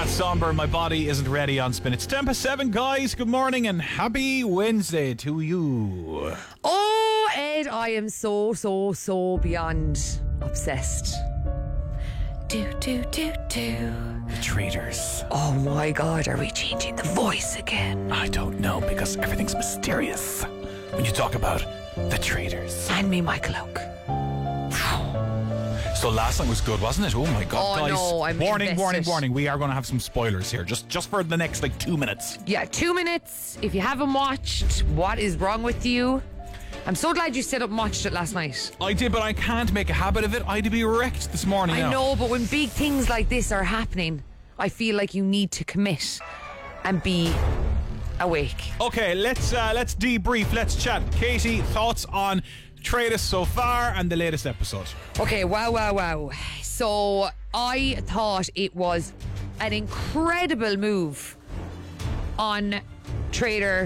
that somber. My body isn't ready on Spin. It's 10:07, guys. Good morning and happy Wednesday to you. Oh, Ed, I am so beyond obsessed. The Traitors. Oh my God, are we changing the voice again? I don't know, because everything's mysterious when you talk about the Traitors. Hand me my cloak. So last night was good, wasn't it? Oh my God, Oh, guys. no, I'm invested. Warning. We are going to have some spoilers here. Just for the next 2 minutes. Yeah, 2 minutes. If you haven't watched, what is wrong with you? I'm so glad you stayed up and watched it last night. I did, but I can't make a habit of it. I had to be wrecked this morning. I know, but when big things like this are happening, I feel like you need to commit and be awake. Okay, let's debrief. Let's chat. Katie, thoughts on Traitors so far and the latest episode? Okay, wow. So I thought it was an incredible move on Traitor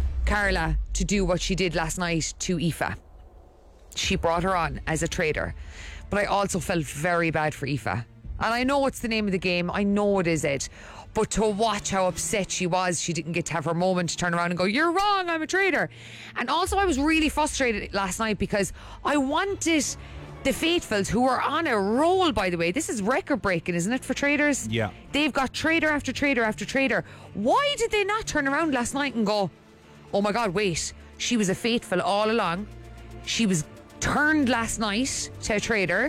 Carla to do what she did last night to Aoife. She brought her on as a traitor. But I also felt very bad for Aoife. And I know it's the name of the game. I know it is it. But to watch how upset she was, she didn't get to have her moment to turn around and go, "You're wrong, I'm a traitor." And also I was really frustrated last night because I wanted the Faithfuls, who are on a roll, by the way. This is record breaking, isn't it, for traitors? Yeah. They've got traitor after traitor after traitor. Why did they not turn around last night and go, "Oh my God, wait, she was a Faithful all along. She was turned last night to a traitor,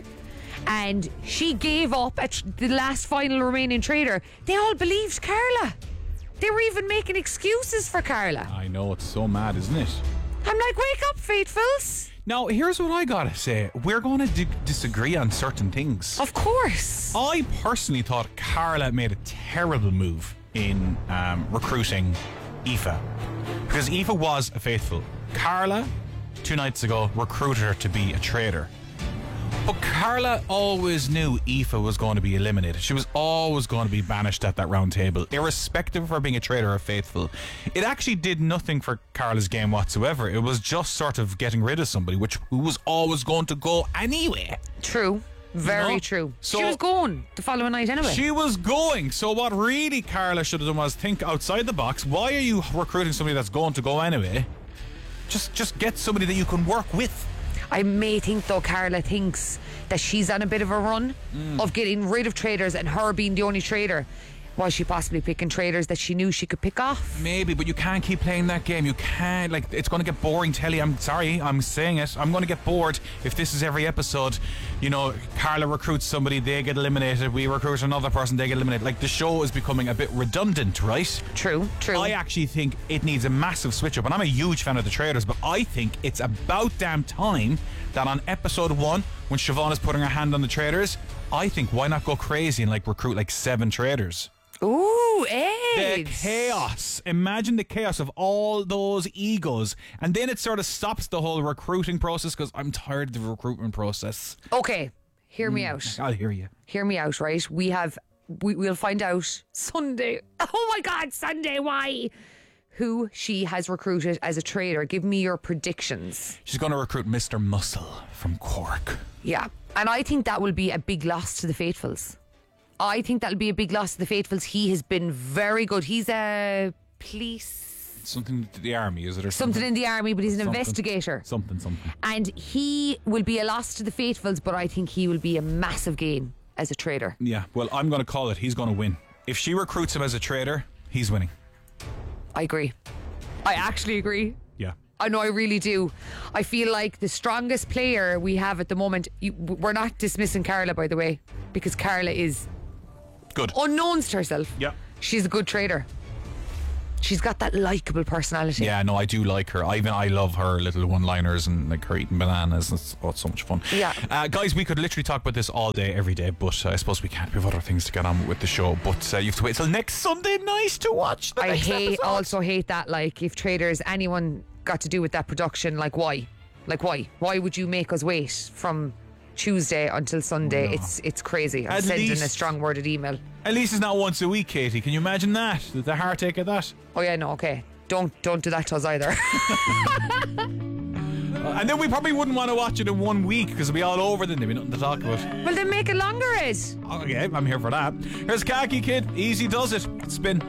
and she gave up at the last final remaining traitor." They all believed Carla. They were even making excuses for Carla. I know, it's so mad, isn't it? I'm like, wake up, Faithfuls. Now, here's what I gotta say. We're going to disagree on certain things. Of course. I personally thought Carla made a terrible move in recruiting Aoife. Because Aoife was a Faithful. Carla, 2 nights ago, recruited her to be a traitor. But Carla always knew Aoife was going to be eliminated. She was always going to be banished at that round table, irrespective of her being a traitor or faithful. It actually did nothing for Carla's game whatsoever. It was just sort of getting rid of somebody, who was always going to go anyway. True. Very true. So, she was going the following night anyway. She was going. So what really Carla should have done was think outside the box. Why are you recruiting somebody that's going to go anyway? Just get somebody that you can work with. I may think, though, Carla thinks that she's on a bit of a run of getting rid of traitors and her being the only traitor. Was she possibly picking traitors that she knew she could pick off? Maybe, but you can't keep playing that game. You can't, it's going to get boring, Telly. I'm sorry, I'm saying it. I'm going to get bored if this is every episode. You know, Carla recruits somebody, they get eliminated. We recruit another person, they get eliminated. The show is becoming a bit redundant, right? True. I actually think it needs a massive switch up. And I'm a huge fan of the traitors, but I think it's about damn time that on episode 1, when Siobhan is putting her hand on the traitors, I think why not go crazy and recruit 7 traitors? Ooh, Ed. The chaos. Imagine the chaos of all those egos. And then it sort of stops the whole recruiting process, because I'm tired of the recruitment process. Okay, hear me out. I'll hear you. Hear me out, right? We'll find out Sunday. Oh my God, Sunday, why? Who she has recruited as a traitor. Give me your predictions. She's going to recruit Mr. Muscle from Cork. Yeah, and I think that will be a big loss to the Faithfuls. I think that'll be a big loss to the Faithfuls. He has been very good. He's a police... Something to the army, is it? Or something in the army, but he's an investigator. Something. And he will be a loss to the Faithfuls, but I think he will be a massive gain as a traitor. Yeah, well, I'm going to call it. He's going to win. If she recruits him as a traitor, he's winning. I agree. I actually agree. Yeah. I know, I really do. I feel like the strongest player we have at the moment... We're not dismissing Carla, by the way, because Carla is... good. Unknowns to herself. Yeah. She's a good trader. She's got that likeable personality. Yeah, no, I do like her. I love her little one-liners and her eating bananas. It's so much fun. Yeah. Guys, we could literally talk about this all day, every day, but I suppose we can't. We have other things to get on with the show. But you have to wait till next Sunday night to watch the next episode. Also hate that, if traders, anyone got to do with that production, why? Why would you make us wait from Tuesday until Sunday? No. It's crazy. I'm sending a strong worded email. At least it's not once a week, Katie. Can you imagine that? The heartache of that? Oh yeah, no, okay. Don't do that to us either. And then we probably wouldn't want to watch it in 1 week because it'd be all over, then there'd be nothing to talk about. Well, then make it longer, Ed. Okay, I'm here for that. Here's Khaki Kid. Easy does it. Spin.